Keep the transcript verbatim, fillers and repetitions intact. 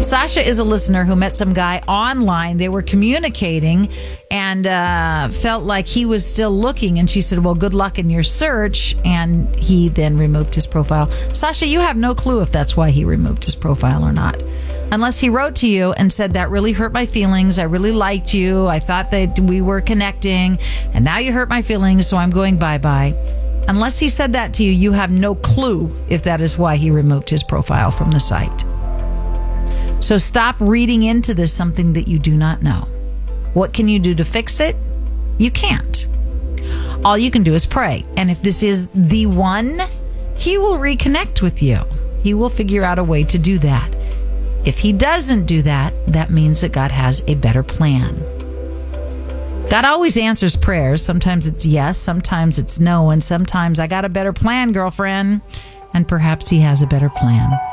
Sasha is a listener who met some guy online. They were communicating and uh, felt like he was still looking. And she said, well, good luck in your search. And he then removed his profile. Sasha, you have no clue if that's why he removed his profile or not. Unless he wrote to you and said, that really hurt my feelings. I really liked you. I thought that we were connecting. And now you hurt my feelings, so I'm going bye-bye. Unless he said that to you, you have no clue if that is why he removed his profile from the site. So stop reading into this something that you do not know. What can you do to fix it? You can't. All you can do is pray. And if this is the one, he will reconnect with you. He will figure out a way to do that. If he doesn't do that, that means that God has a better plan. God always answers prayers. Sometimes it's yes, sometimes it's no, and sometimes I got a better plan, girlfriend. And perhaps he has a better plan.